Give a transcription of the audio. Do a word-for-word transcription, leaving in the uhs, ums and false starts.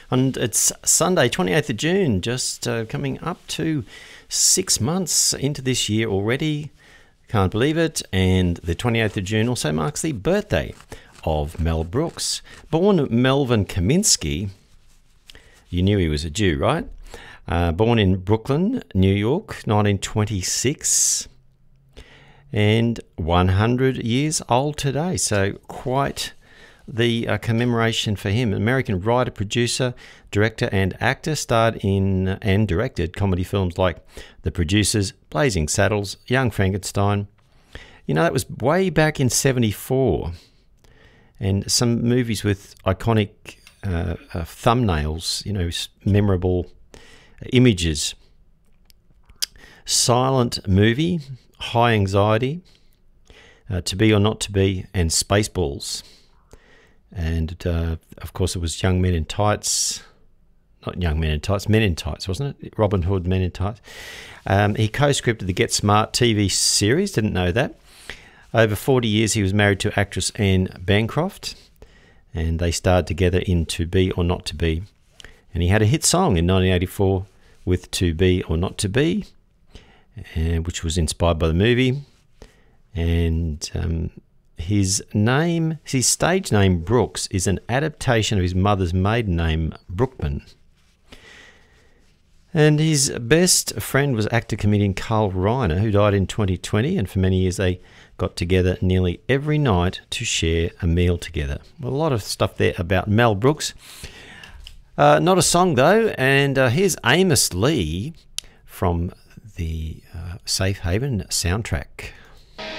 And it's Sunday, twenty-eighth of June, just uh, coming up to six months into this year already. Can't believe it. And the twenty-eighth of June also marks the birthday of Mel Brooks. Born Melvin Kaminsky, you knew he was a Jew, right? Uh, born in Brooklyn, New York, nineteen twenty-six. And one hundred years old today. So quite the uh, commemoration for him. American writer, producer, director and actor, starred in and directed comedy films like The Producers, Blazing Saddles, Young Frankenstein. You know, that was way back in seventy-four. And some movies with iconic uh, uh, thumbnails, you know, memorable images. Silent Movie, High Anxiety, uh, To Be or Not to Be, and Spaceballs. And, uh, of course, it was Young Men in Tights. Not Young Men in Tights, Men in Tights, wasn't it? Robin Hood, Men in Tights. Um, he co-scripted the Get Smart T V series. Didn't know that. Over forty years, he was married to actress Anne Bancroft. And they starred together in To Be or Not to Be. And he had a hit song in nineteen eighty-four with To Be or Not to Be, and, which was inspired by the movie. And... Um, His name, his stage name Brooks, is an adaptation of his mother's maiden name Brookman. And his best friend was actor-comedian Carl Reiner, who died in twenty twenty, and for many years they got together nearly every night to share a meal together. Well, a lot of stuff there about Mel Brooks. Uh, not a song, though, and uh, here's Amos Lee from the uh, Safe Haven soundtrack.